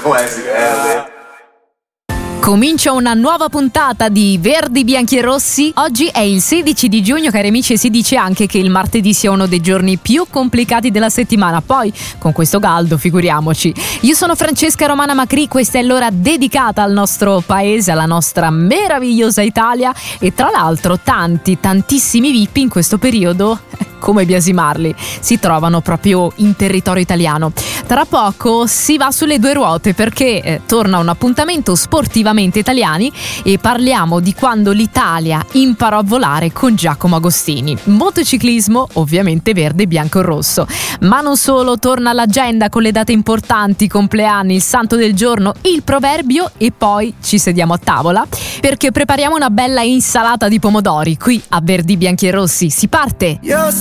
Comincia una nuova puntata di Verdi, Bianchi e Rossi. Oggi è il 16 di giugno, cari amici, e si dice anche che il martedì sia uno dei giorni più complicati della settimana. Poi, con questo caldo, figuriamoci. Io sono Francesca Romana Macri, questa è l'ora dedicata al nostro paese, alla nostra meravigliosa Italia. E tra l'altro tantissimi VIP in questo periodo, come biasimarli, si trovano proprio in territorio italiano. Tra poco si va sulle due ruote perché torna un appuntamento Sportivamente Italiani e parliamo di quando l'Italia imparò a volare con Giacomo Agostini. Motociclismo, ovviamente verde, bianco e rosso. Ma non solo, torna l'agenda con le date importanti, compleanni, il santo del giorno, il proverbio e poi ci sediamo a tavola perché prepariamo una bella insalata di pomodori. Qui a Verdi, Bianchi e Rossi si parte! Io